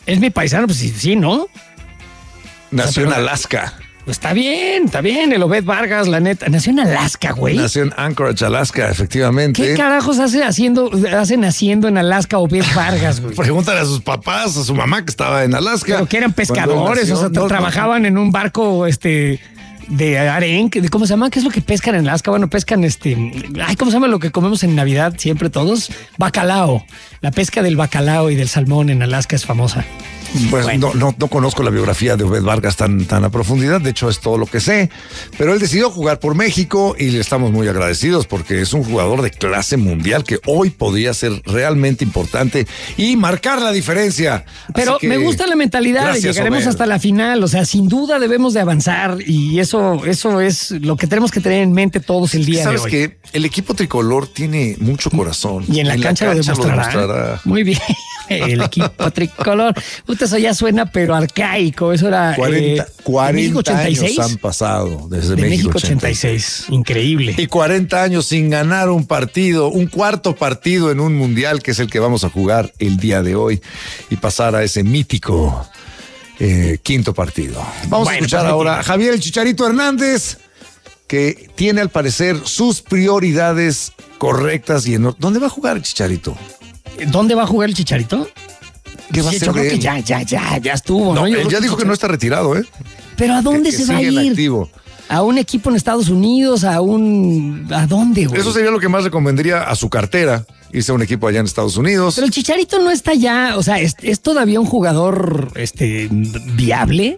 Es mi paisano, pues sí, ¿no? Nació en Alaska. Pues está bien, el Obed Vargas, la neta. Nació en Alaska, güey. Nació en Anchorage, Alaska, efectivamente. ¿Qué carajos hacen haciendo en Alaska Obed Vargas, güey? Pregúntale a sus papás, a su mamá que estaba en Alaska. Pero que eran pescadores, nació, trabajaban en un barco, de arenque, ¿cómo se llama? ¿Qué es lo que pescan en Alaska? Bueno, pescan ¿cómo se llama lo que comemos en Navidad siempre todos? Bacalao. La pesca del bacalao y del salmón en Alaska es famosa. Pues bueno. no conozco la biografía de Obed Vargas tan a profundidad, de hecho es todo lo que sé, pero él decidió jugar por México y le estamos muy agradecidos porque es un jugador de clase mundial que hoy podría ser realmente importante y marcar la diferencia. Pero me gusta la mentalidad de llegaremos Obed hasta la final, o sea, sin duda debemos de avanzar y eso es lo que tenemos que tener en mente todos el día de hoy. ¿Sabes qué? El equipo tricolor tiene mucho corazón. Y en la cancha lo demostrará. Muy bien. El equipo tricolor. Eso ya suena, pero arcaico. Eso era 40 años han pasado desde México 86. Increíble. Y 40 años sin ganar un partido, un cuarto partido en un mundial, que es el que vamos a jugar el día de hoy, y pasar a ese mítico quinto partido. Vamos a escuchar ahora a Javier el Chicharito Hernández, que tiene al parecer sus prioridades correctas y ¿dónde va a jugar el Chicharito? ¿Dónde va a jugar el Chicharito? ¿Qué va a hacer? Yo creo que ya estuvo. No, él ya dijo que no está retirado, ¿eh? Pero ¿a dónde se va a ir? Activo. ¿A un equipo en Estados Unidos? ¿A dónde, güey? Eso sería lo que más recomendaría a su cartera, irse a un equipo allá en Estados Unidos. Pero el Chicharito no está ya, o sea, ¿es todavía un jugador viable?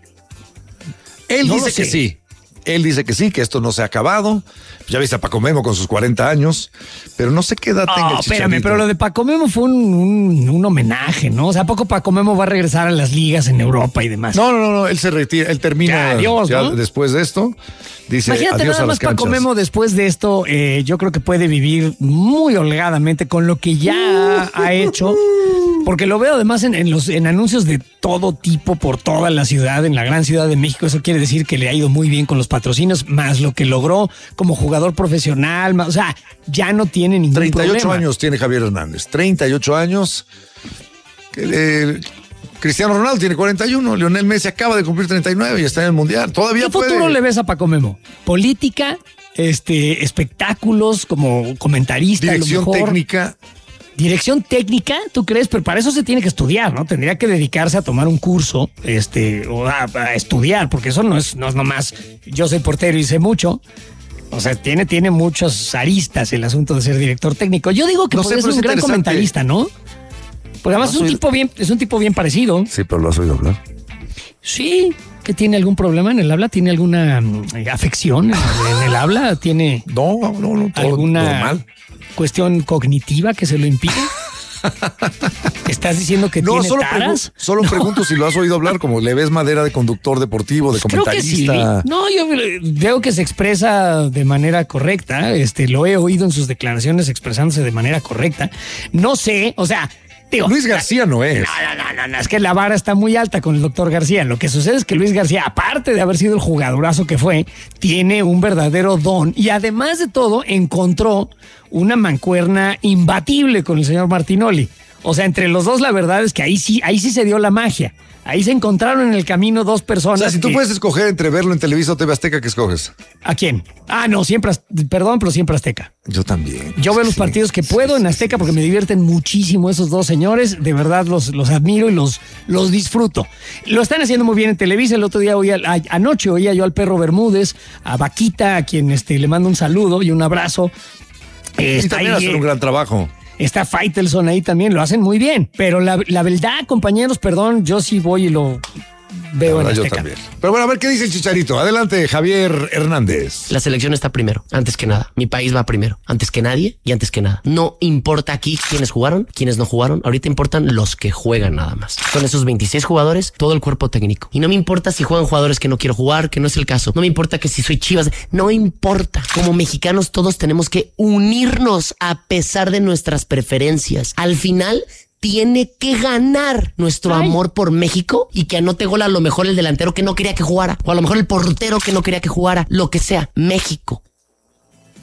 Él dice que sí. Él dice que sí, que esto no se ha acabado. Ya viste a Paco Memo con sus 40 años, pero no sé qué edad tenga el Chicharito. Espérame, pero lo de Paco Memo fue un homenaje, ¿no? O sea, ¿a poco Paco Memo va a regresar a las ligas en Europa y demás? No, él se retira, él termina adiós, ¿no? Después de esto. Dice, imagínate adiós nada más Paco Memo después de esto, yo creo que puede vivir muy holgadamente con lo que ya ha hecho. Porque lo veo además en anuncios de todo tipo por toda la ciudad, en la gran Ciudad de México. Eso quiere decir que le ha ido muy bien con los patrocinios, más lo que logró como jugador profesional. O sea, ya no tiene ningún 38 problema. años tiene Javier Hernández. 38 años. Cristiano Ronaldo tiene 41. Lionel Messi acaba de cumplir 39 y está en el Mundial. Todavía ¿Qué puede. futuro le ves a Paco Memo? ¿Política? ¿Espectáculos como comentarista? Dirección técnica. Dirección técnica, ¿tú crees? Pero para eso se tiene que estudiar, ¿no? Tendría que dedicarse a tomar un curso, o a estudiar, porque eso no es nomás yo soy portero y sé mucho. O sea, tiene muchos aristas el asunto de ser director técnico. Yo digo que podría ser un gran comentarista, ¿no? Porque además es un tipo bien parecido. Sí, pero lo has oído hablar. Sí, que tiene algún problema en el habla, tiene alguna afección en el habla, tiene no, todo alguna normal. Cuestión cognitiva que se lo impide. ¿Estás diciendo que tiene taras? Solo pregunto si lo has oído hablar, como le ves madera de conductor deportivo, de comentarista. Creo que sí. No, yo veo que se expresa de manera correcta. Lo he oído en sus declaraciones expresándose de manera correcta. No sé, o sea, digo, Luis García no es. No, es que la vara está muy alta con el doctor García. Lo que sucede es que Luis García, aparte de haber sido el jugadorazo que fue, tiene un verdadero don y además de todo encontró una mancuerna imbatible con el señor Martinoli. O sea, entre los dos la verdad es que ahí sí se dio la magia. Ahí se encontraron en el camino dos personas. O sea, si tú puedes escoger entre verlo en Televisa o TV Azteca, ¿qué escoges? ¿A quién? No, siempre Azteca. Yo también. Yo veo los partidos que puedo en Azteca porque me divierten muchísimo esos dos señores. De verdad los admiro y los disfruto. Lo están haciendo muy bien en Televisa. El otro día anoche oía yo al Perro Bermúdez, a Vaquita, a quien le mando un saludo y un abrazo. Y también hacen un gran trabajo. Está Faitelson ahí también, lo hacen muy bien. Pero la verdad, compañeros, perdón, yo sí voy y lo veo en Azteca. Yo también. Pero bueno, a ver qué dice el Chicharito. Adelante, Javier Hernández. La selección está primero, antes que nada. Mi país va primero, antes que nadie y antes que nada. No importa aquí quiénes jugaron, quiénes no jugaron. Ahorita importan los que juegan nada más. Con esos 26 jugadores, todo el cuerpo técnico. Y no me importa si juegan jugadores que no quiero jugar, que no es el caso. No me importa que si soy Chivas. No importa. Como mexicanos todos tenemos que unirnos a pesar de nuestras preferencias. Al final tiene que ganar nuestro amor por México y que anote gol a lo mejor el delantero que no quería que jugara, o a lo mejor el portero que no quería que jugara, lo que sea. México.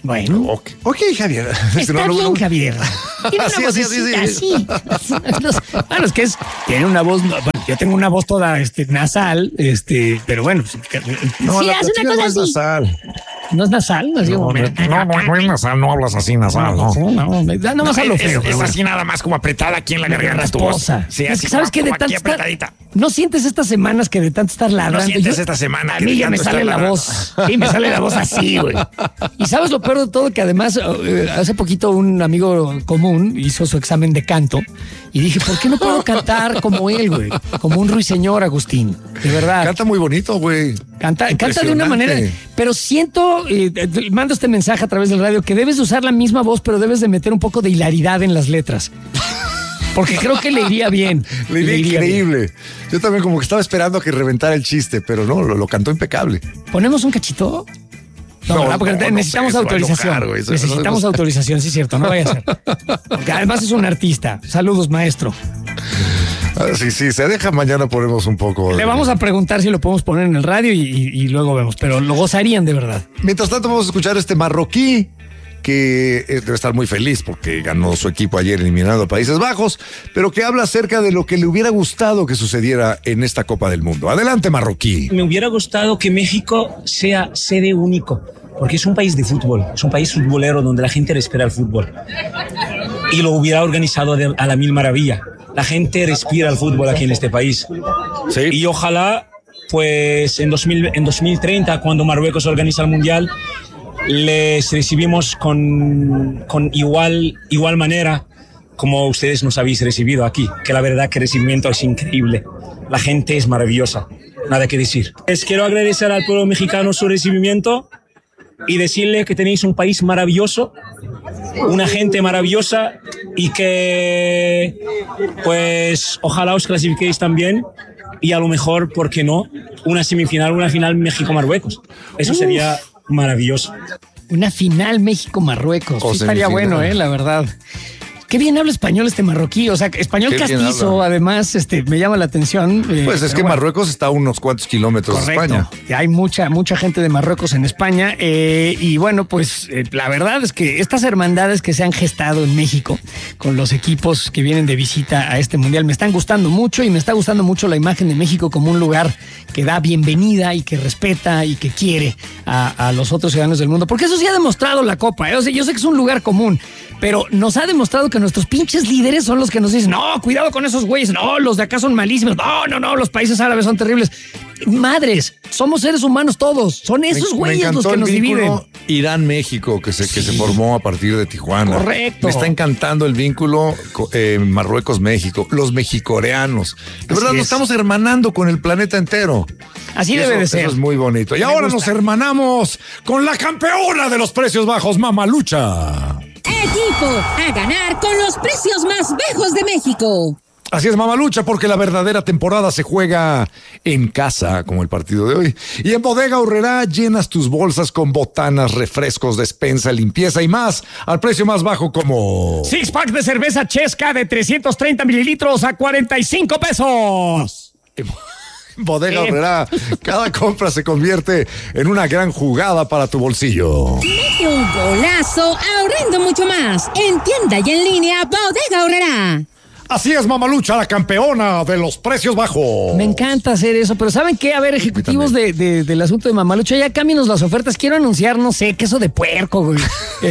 Bueno. Ok, Javier. Está bien, Javier. Tiene una vocecita así. Bueno, es que tiene una voz, bueno, yo tengo una voz toda nasal, pero bueno. No, sí, hace una cosa no es así. nasal. ¿No es nasal? No, Muy nasal, no hablas así nasal, ¿no? No más a lo feo. Es así nada más como apretada aquí en la garganta tu voz. Sí, así ¿sabes qué? De como tanto aquí apretadita. ¿No sientes estas semanas que de tanto estar ladrando? ¿No sientes esta semana A que mí de ya me tanto sale estar la ladrando? voz. Sí, me sale la voz así, güey. Y ¿sabes lo peor de todo? Que además hace poquito un amigo común hizo su examen de canto y dije, ¿por qué no puedo cantar como él, güey? Como un ruiseñor, Agustín. De verdad. Canta muy bonito, güey. Canta de una manera, pero siento, mando este mensaje a través del radio, que debes de usar la misma voz, pero debes de meter un poco de hilaridad en las letras. Porque creo que le iría bien. Le iría increíble. Bien. Yo también como que estaba esperando a que reventara el chiste, pero no, lo cantó impecable. ¿Ponemos un cachito? No, porque necesitamos autorización. Necesitamos autorización, sí es cierto, no vaya a ser. Porque además es un artista. Saludos, maestro. Sí, se deja, mañana ponemos un poco. Le vamos a preguntar si lo podemos poner en el radio y luego vemos, pero lo gozarían de verdad. Mientras tanto vamos a escuchar este marroquí que debe estar muy feliz porque ganó su equipo ayer eliminando a Países Bajos, pero que habla acerca de lo que le hubiera gustado que sucediera en esta Copa del Mundo. Adelante, marroquí. Me hubiera gustado que México sea sede único, porque es un país de fútbol, es un país futbolero donde la gente respira el fútbol. Y lo hubiera organizado a la mil maravilla. La gente respira el fútbol aquí en este país. Sí. Y ojalá, pues en 2030, cuando Marruecos organiza el Mundial, les recibimos con igual manera como ustedes nos habéis recibido aquí, que la verdad que el recibimiento es increíble. La gente es maravillosa, nada que decir. Les quiero agradecer al pueblo mexicano su recibimiento y decirle que tenéis un país maravilloso, una gente maravillosa y que pues ojalá os clasifiquéis también y a lo mejor, ¿por qué no? Una semifinal, una final México-Marruecos. Eso sería maravilloso. Una final México-Marruecos. Sí, estaría bueno, la verdad. Qué bien habla español este marroquí, o sea, español castizo, además, me llama la atención. Pues es que bueno, Marruecos está a unos cuantos kilómetros de España. Hay mucha gente de Marruecos en España y bueno, pues la verdad es que estas hermandades que se han gestado en México con los equipos que vienen de visita a este mundial me están gustando mucho y me está gustando mucho la imagen de México como un lugar que da bienvenida y que respeta y que quiere a los otros ciudadanos del mundo, porque eso sí ha demostrado la Copa, O sea, yo sé que es un lugar común, pero nos ha demostrado que nuestros pinches líderes son los que nos dicen, no, cuidado con esos güeyes, no, los de acá son malísimos, no, los países árabes son terribles. Madres, somos seres humanos todos, son esos güeyes los que nos dividen. Irán-México que se formó a partir de Tijuana. Correcto. Me está encantando el vínculo Marruecos-México, los mexicoreanos. De verdad, nos estamos hermanando con el planeta entero. Así debe de ser. Eso es muy bonito. Y ahora nos hermanamos con la campeona de los precios bajos, Mamalucha. Equipo a ganar con los precios más bajos de México. Así es, Mamalucha, porque la verdadera temporada se juega en casa, como el partido de hoy. Y en Bodega Aurrerá llenas tus bolsas con botanas, refrescos, despensa, limpieza y más, al precio más bajo como... Six pack de cerveza Chesca de 330 mililitros a 45 pesos. Bodega Aurrerá, cada compra se convierte en una gran jugada para tu bolsillo. Mete un golazo ahorrando mucho más. En tienda y en línea, Bodega Aurrerá. Así es, Mamalucha, la campeona de los precios bajos. Me encanta hacer eso, pero ¿saben qué? A ver, ejecutivos del asunto de Mamalucha, ya cámbienos las ofertas. Quiero anunciar, no sé, queso de puerco, güey.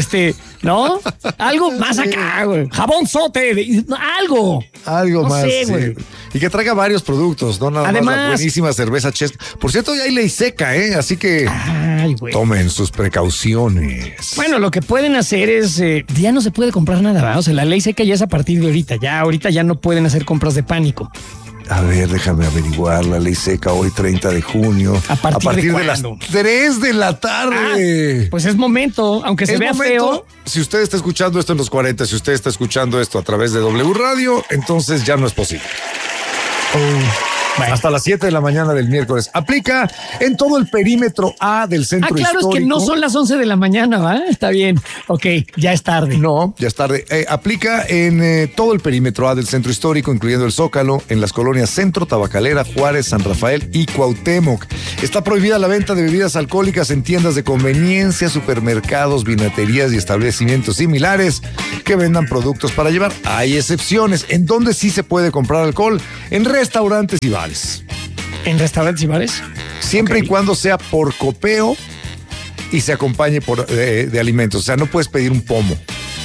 ¿No? Algo más acá, güey. Jabón sote, algo. Algo no más, sé, sí. Güey. Y que traiga varios productos, no nada Además, más la buenísima cerveza Chesca. Por cierto, ya hay ley seca, así que tomen sus precauciones. Bueno, lo que pueden hacer es, ya no se puede comprar nada, ¿verdad? O sea, la ley seca ya es a partir de ahorita. Ahorita ya no pueden hacer compras de pánico. A ver, déjame averiguar. La ley seca hoy 30 de junio. ¿A partir de las 3 de la tarde. Pues es momento, aunque se vea feo. Si usted está escuchando esto en los 40, si usted está escuchando esto a través de W Radio, entonces ya no es posible. Bueno. Hasta las 7 de la mañana del miércoles. Aplica en todo el perímetro A del centro claro, histórico. es que no son las 11 de la mañana, ¿va? Está bien. Ok, ya es tarde. No, ya es tarde. Aplica en todo el perímetro A del centro histórico, incluyendo el Zócalo, en las colonias Centro, Tabacalera, Juárez, San Rafael y Cuauhtémoc. Está prohibida la venta de bebidas alcohólicas en tiendas de conveniencia, supermercados, vinaterías y establecimientos similares que vendan productos para llevar. Hay excepciones. ¿En dónde sí se puede comprar alcohol? En restaurantes y bares. ¿En restaurantes y bares? Siempre y cuando sea por copeo y se acompañe de alimentos. O sea, no puedes pedir un pomo.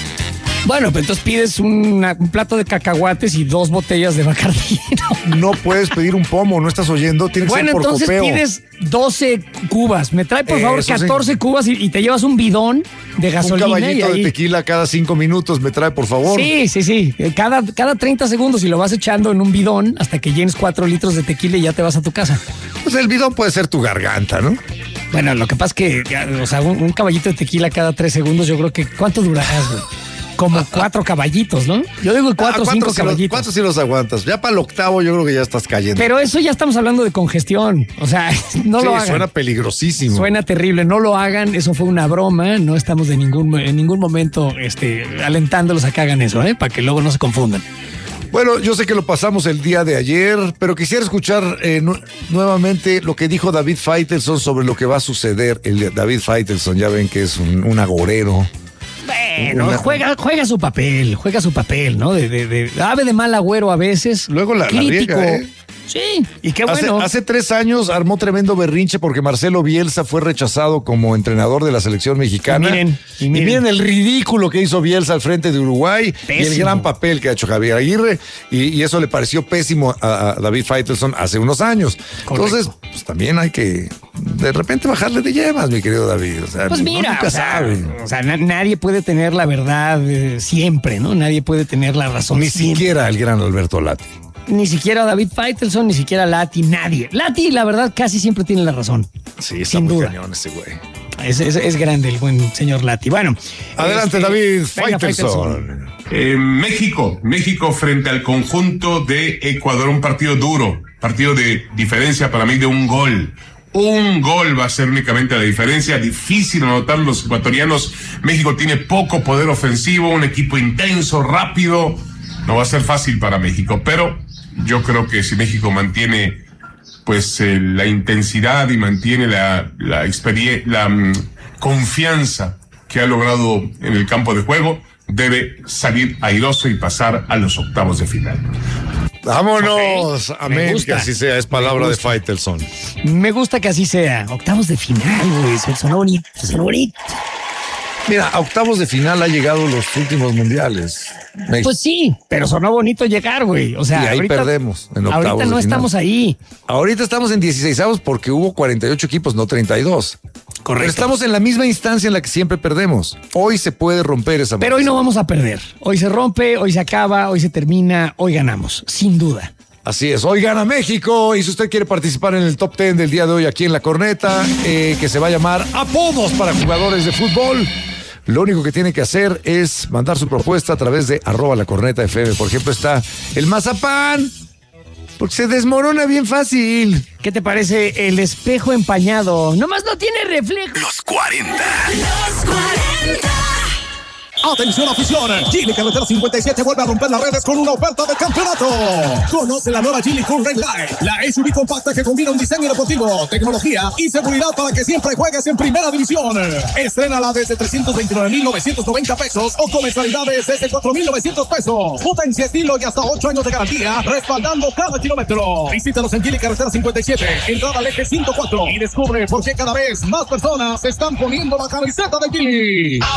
Bueno, pues entonces pides un plato de cacahuates y 2 botellas de Bacardí. No puedes pedir un pomo, no estás oyendo, tiene que ser por entonces copeo. pides 12 cubas. Me trae, por favor, Eso, 14 cubas y te llevas un bidón de gasolina. Un caballito y ahí... de tequila cada 5 minutos, me trae, por favor. Sí. Cada 30 segundos y lo vas echando en un bidón hasta que llenes 4 litros de tequila y ya te vas a tu casa. Pues el bidón puede ser tu garganta, ¿no? Bueno, lo que pasa es que, o sea, un caballito de tequila cada 3 segundos, yo creo que, ¿cuánto durarás, güey? Como 4 caballitos, ¿no? Yo digo 4 o 5 caballitos. 4 sí los aguantas. Ya para el octavo yo creo que ya estás cayendo. Pero eso ya estamos hablando de congestión. O sea, no lo hagan. Suena peligrosísimo. Suena terrible. No lo hagan. Eso fue una broma. No estamos en ningún momento alentándolos a que hagan eso, para que luego no se confundan. Bueno, yo sé que lo pasamos el día de ayer, pero quisiera escuchar nuevamente lo que dijo David Faitelson sobre lo que va a suceder. David Faitelson, ya ven que es un agorero. Bueno, juega su papel, ¿no? De ave de mal agüero a veces. Luego la crítico. riega, Sí, y qué bueno. Hace 3 años armó tremendo berrinche porque Marcelo Bielsa fue rechazado como entrenador de la selección mexicana. Y miren el ridículo que hizo Bielsa al frente de Uruguay. Pésimo. Y el gran papel que ha hecho Javier Aguirre. Y eso le pareció pésimo a David Faitelson hace unos años. Correcto. Entonces, pues también hay que de repente bajarle de yemas, mi querido David. O sea, pues mira, nunca sabe. O sea, nadie puede tener la verdad siempre, ¿no? Nadie puede tener la razón Ni siempre. Siquiera el gran Alberto Lati. Ni siquiera David Faitelson, ni siquiera Lati, nadie. Lati, la verdad, casi siempre tiene la razón. Sí, está sin muy duda. cañón ese güey. Es grande el buen señor Lati. Bueno. Adelante, David Faitelson. México frente al conjunto de Ecuador, un partido duro, partido de diferencia para mí de un gol. Un gol va a ser únicamente la diferencia, difícil anotar los ecuatorianos. México tiene poco poder ofensivo, un equipo intenso, rápido. No va a ser fácil para México, pero yo creo que si México mantiene pues la intensidad y mantiene la confianza que ha logrado en el campo de juego, debe salir airoso y pasar a los octavos de final. Vámonos, Okay. Amén, que así sea, es palabra de Faitelson. Me gusta que así sea. Octavos de final, güey. Sonó bonito. Mira, a octavos de final ha llegado los últimos mundiales. Pues sí, pero sonó bonito llegar, güey. O sea, y ahí ahorita, perdemos en octavos. Ahorita no estamos ahí. Ahorita estamos en 16avos porque hubo 48 equipos, no 32. Correcto. Pero estamos en la misma instancia en la que siempre perdemos. Hoy se puede romper esa. Pero hoy no vamos a perder. Hoy se rompe, hoy se acaba, hoy se termina, hoy ganamos, sin duda. Así es, hoy gana México y si usted quiere participar en el top 10 del día de hoy aquí en La Corneta, que se va a llamar Apodos para Jugadores de Fútbol, lo único que tiene que hacer es mandar su propuesta a través de @lacornetafm. Por ejemplo, está el mazapán, porque se desmorona bien fácil. ¿Qué te parece el espejo empañado? Nomás no tiene reflejo. Los 40. Atención afición, Gili Carretera 57 vuelve a romper las redes con una oferta de campeonato. Conoce la nueva Gili Cool Red Line, la SUV compacta que combina un diseño deportivo, tecnología y seguridad para que siempre juegues en primera división. Estrénala desde 329,990 pesos o con mensualidades desde 4,900 pesos. Potencia, estilo y hasta 8 años de garantía, respaldando cada kilómetro. Visítanos en Gili Carretera 57, entrada al eje 104 y descubre por qué cada vez más personas se están poniendo la camiseta de Gili.